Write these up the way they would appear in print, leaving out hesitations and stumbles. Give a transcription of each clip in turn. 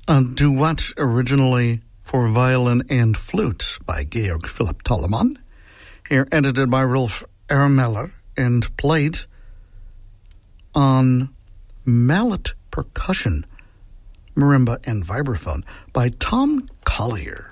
A duet originally for violin and flute by Georg Philipp Telemann, here edited by Rolf Ermeller and played on mallet percussion, marimba and vibraphone by Tom Collier.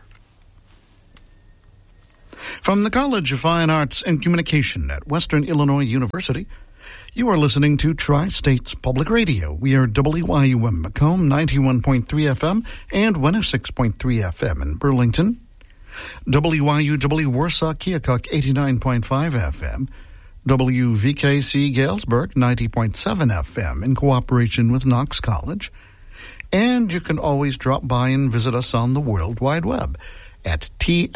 From the College of Fine Arts and Communication at Western Illinois University, you are listening to Tri-States Public Radio. We are WYUM Macomb 91.3 FM and 106.3 FM in Burlington, WYUW Warsaw Keokuk 89.5 FM, WVKC Galesburg 90.7 FM in cooperation with Knox College, and you can always drop by and visit us on the World Wide Web at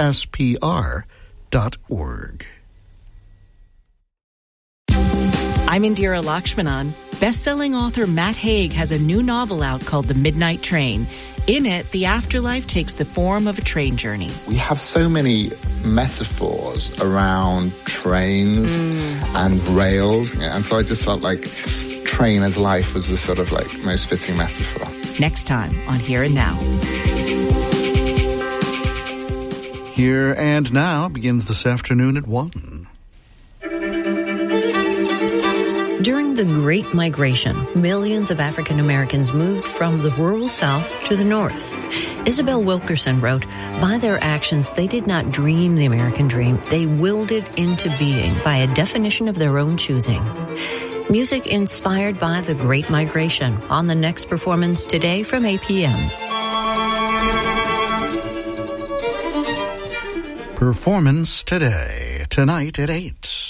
tspr.org. I'm Indira Lakshmanan. Best-selling author Matt Haig has a new novel out called The Midnight Train. In it, the afterlife takes the form of a train journey. We have so many metaphors around trains and rails, and so I just felt like train as life was the sort of like most fitting metaphor. Next time on Here and Now. Here and Now begins this afternoon at 1. During the Great Migration, millions of African Americans moved from the rural South to the North. Isabel Wilkerson wrote, "By their actions, they did not dream the American dream. They willed it into being by a definition of their own choosing." Music inspired by the Great Migration on the next performance today from APM. Performance today, tonight at 8.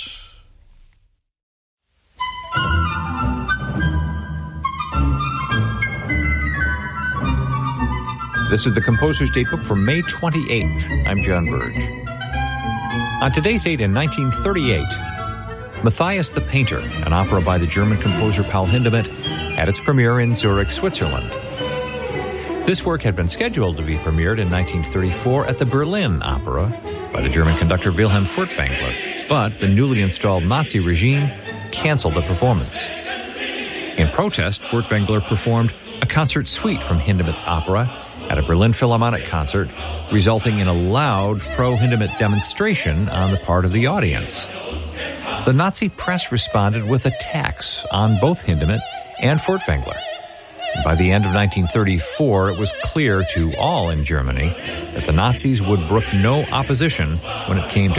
This is the Composer's Datebook for May 28th. I'm John Burge. On today's date in 1938, Matthias the Painter, an opera by the German composer Paul Hindemith, had its premiere in Zurich, Switzerland. This work had been scheduled to be premiered in 1934 at the Berlin Opera by the German conductor Wilhelm Furtwängler, but the newly installed Nazi regime canceled the performance. In protest, Furtwängler performed a concert suite from Hindemith's opera at a Berlin Philharmonic concert, resulting in a loud pro-Hindemith demonstration on the part of the audience. The Nazi press responded with attacks on both Hindemith and Furtwängler. By the end of 1934, it was clear to all in Germany that the Nazis would brook no opposition when it came to